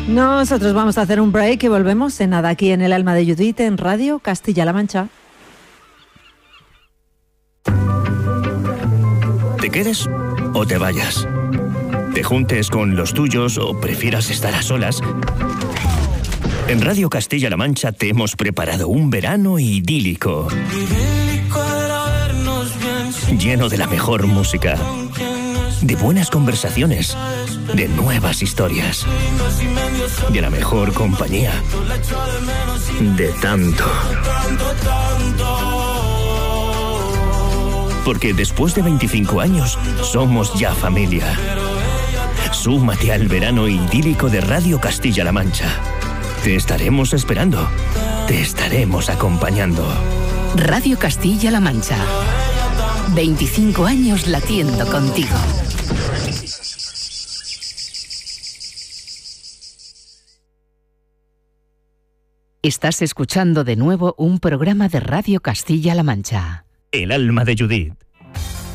Nosotros vamos a hacer un break y volvemos en nada aquí en El Alma de Judith en Radio Castilla-La Mancha. ¿Te quedes o te vayas? ¿Te juntes con los tuyos o prefieras estar a solas? En Radio Castilla-La Mancha te hemos preparado un verano idílico, lleno de la mejor música, de buenas conversaciones, de nuevas historias, de la mejor compañía, de tanto. Porque después de 25 años, somos ya familia. Súmate al verano idílico de Radio Castilla-La Mancha. Te estaremos esperando. Te estaremos acompañando. Radio Castilla-La Mancha. 25 años latiendo contigo. Estás escuchando de nuevo un programa de Radio Castilla-La Mancha. El alma de Judith.